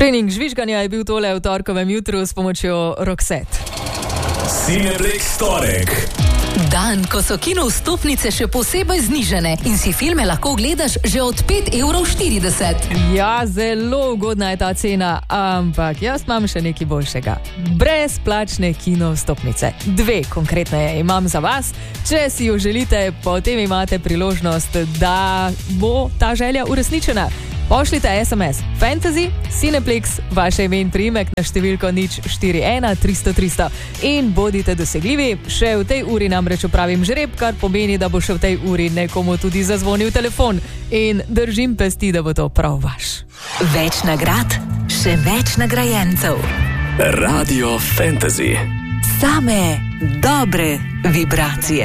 Trening žvižganja je bil tole v torkovem jutru s pomočjo Roxette. Cineplex torek. Dan, ko so kino vstopnice še posebej znižene in si filme lahko gledaš že od 5,40 €. Ja, zelo ugodna je ta cena, ampak jaz imam še nekaj boljšega. Brezplačne kino vstopnice. 2 konkretneje imam za vas. Če si jo želite, potem imate priložnost, da bo ta želja uresničena. Pošljite SMS Fantasy, Cineplex, vaše ime in priimek na številko 041 300 300 in bodite dosegljivi. Še v tej uri namreč opravim žreb, kar pomeni, da bo še v tej uri nekomu tudi zazvonil telefon. In držim pesti, da bo to prav vaš. Več nagrad, še več nagrajencev. Radio Fantasy. Same dobre vibracije.